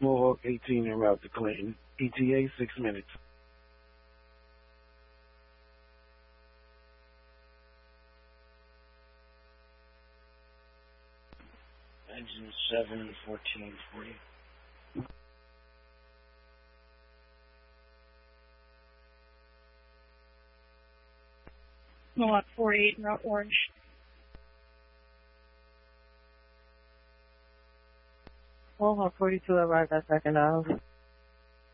Mohawk 18 en route to Clinton. ETA 6 minutes. Engine 71440. Mohawk 48 en route orange. Mohawk 42 arrived at second hour.